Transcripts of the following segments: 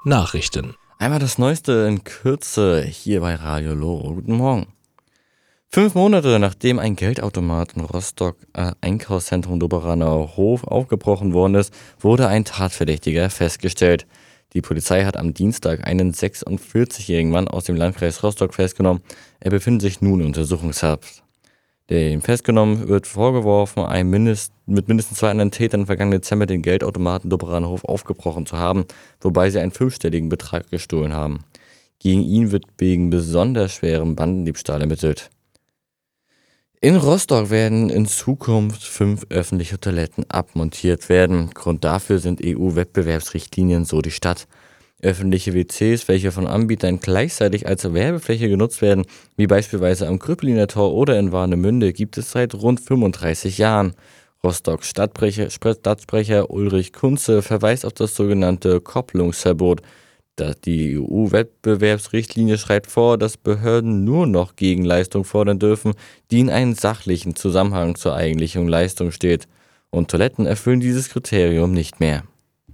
Nachrichten. Einmal das Neueste in Kürze hier bei Radio Loro. Guten Morgen. 5 Monate nachdem ein Geldautomat in Rostock Einkaufszentrum Doberaner Hof aufgebrochen worden ist, wurde ein Tatverdächtiger festgestellt. Die Polizei hat am Dienstag einen 46-jährigen Mann aus dem Landkreis Rostock festgenommen. Er befindet sich nun in Untersuchungshaft. Dem Festgenommen wird vorgeworfen, mit mindestens 2 anderen Tätern im vergangenen Dezember den Geldautomaten Doberaner Hof aufgebrochen zu haben, wobei sie einen 5-stelligen Betrag gestohlen haben. Gegen ihn wird wegen besonders schwerem Bandendiebstahl ermittelt. In Rostock werden in Zukunft 5 öffentliche Toiletten abmontiert werden. Grund dafür sind EU-Wettbewerbsrichtlinien, so die Stadt. Öffentliche WCs, welche von Anbietern gleichzeitig als Werbefläche genutzt werden, wie beispielsweise am Krüppeliner Tor oder in Warnemünde, gibt es seit rund 35 Jahren. Rostocks Stadtsprecher Ulrich Kunze verweist auf das sogenannte Kopplungsverbot. Die EU-Wettbewerbsrichtlinie schreibt vor, dass Behörden nur noch Gegenleistung fordern dürfen, die in einem sachlichen Zusammenhang zur eigentlichen Leistung steht. Und Toiletten erfüllen dieses Kriterium nicht mehr.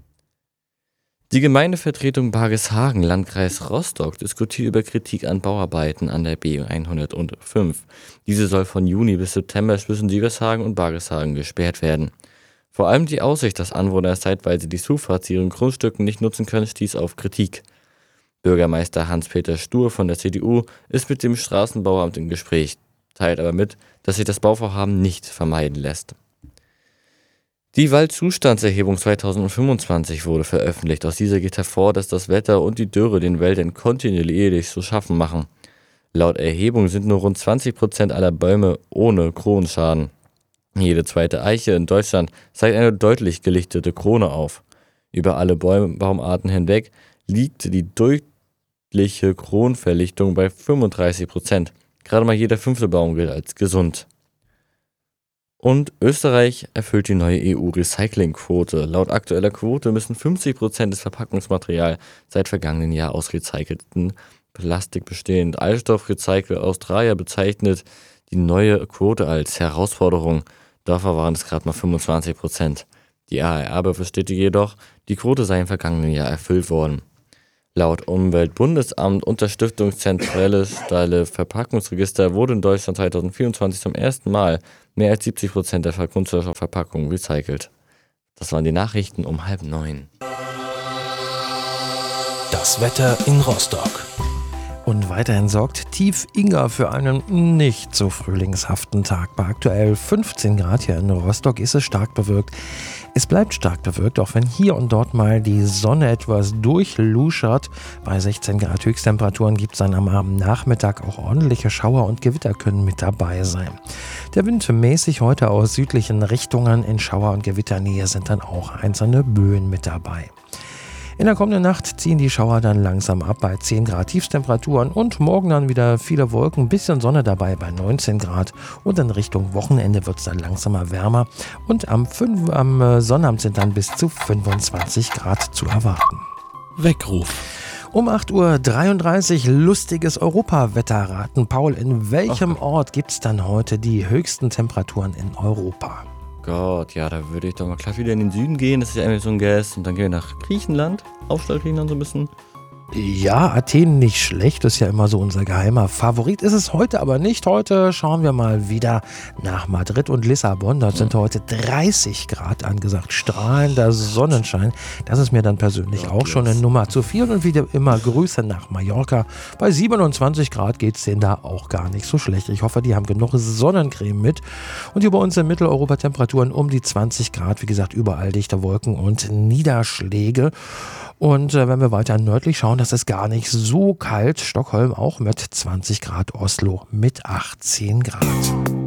Die Gemeindevertretung Bargishagen, Landkreis Rostock, diskutiert über Kritik an Bauarbeiten an der B105. Diese soll von Juni bis September zwischen Sievershagen und Bargishagen gesperrt werden. Vor allem die Aussicht, dass Anwohner zeitweise die Zufahrt zu ihren Grundstücken nicht nutzen können, stieß auf Kritik. Bürgermeister Hans-Peter Stur von der CDU ist mit dem Straßenbauamt im Gespräch, teilt aber mit, dass sich das Bauvorhaben nicht vermeiden lässt. Die Waldzustandserhebung 2025 wurde veröffentlicht. Aus dieser geht hervor, dass das Wetter und die Dürre den Wäldern kontinuierlich zu schaffen machen. Laut Erhebung sind nur rund 20% aller Bäume ohne Kronenschaden. Jede zweite Eiche in Deutschland zeigt eine deutlich gelichtete Krone auf. Über alle Baumarten hinweg liegt die deutliche Kronenverlichtung bei 35%. Gerade mal jeder 5. Baum gilt als gesund. Und Österreich erfüllt die neue EU-Recyclingquote. Laut aktueller Quote müssen 50% des Verpackungsmaterials seit vergangenen Jahr aus recyceltem Plastik bestehen. Altstoff Recycle Australia bezeichnet die neue Quote als Herausforderung. Davor waren es gerade mal 25%. Die ARA bestätigt jedoch, die Quote sei im vergangenen Jahr erfüllt worden. Laut Umweltbundesamt und der Stiftung Zentrale Verpackungsregister wurde in Deutschland 2024 zum ersten Mal mehr als 70% der Kunststoffverpackungen recycelt. Das waren die Nachrichten um 8:30. Das Wetter in Rostock. Und weiterhin sorgt Tief Inga für einen nicht so frühlingshaften Tag. Bei aktuell 15 Grad hier in Rostock ist es stark bewölkt. Es bleibt stark bewölkt, auch wenn hier und dort mal die Sonne etwas durchluschert. Bei 16 Grad Höchsttemperaturen gibt es dann am Abendnachmittag auch ordentliche Schauer und Gewitter können mit dabei sein. Der Wind mäßig heute aus südlichen Richtungen. In Schauer- und Gewitternähe sind dann auch einzelne Böen mit dabei. In der kommenden Nacht ziehen die Schauer dann langsam ab bei 10 Grad Tiefstemperaturen und morgen dann wieder viele Wolken, ein bisschen Sonne dabei bei 19 Grad und in Richtung Wochenende wird es dann langsamer wärmer und am Sonnabend sind dann bis zu 25 Grad zu erwarten. Weckruf. Um 8:33 Uhr lustiges Europawetterraten. Paul, in welchem Ort gibt es dann heute die höchsten Temperaturen in Europa? Gott, ja, da würde ich doch mal gleich wieder in den Süden gehen. Das ist ja irgendwie so ein Guess. Und dann gehen wir nach Griechenland. Aufschlag Griechenland so ein bisschen. Ja, Athen nicht schlecht, ist ja immer so unser geheimer Favorit. Ist es heute aber nicht. Heute schauen wir mal wieder nach Madrid und Lissabon. Dort sind heute 30 Grad angesagt. Strahlender Sonnenschein. Das ist mir dann persönlich auch schon eine Nummer zu viel. Und wieder immer Grüße nach Mallorca. Bei 27 Grad geht es denen da auch gar nicht so schlecht. Ich hoffe, die haben genug Sonnencreme mit. Und hier bei uns in Mitteleuropa Temperaturen um die 20 Grad. Wie gesagt, überall dichte Wolken und Niederschläge. Und wenn wir weiter nördlich schauen, das ist gar nicht so kalt. Stockholm auch mit 20 Grad, Oslo mit 18 Grad.